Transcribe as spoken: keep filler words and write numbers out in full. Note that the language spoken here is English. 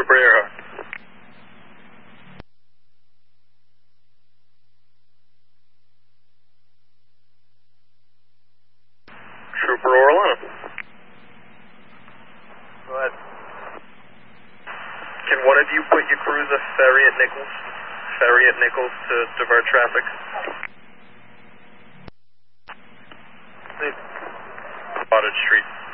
Trooper Earhart. Trooper Orlando. Go ahead. Can one of you put your cruiser ferry at Nichols? Ferry at Nichols to divert traffic? Spotted Street.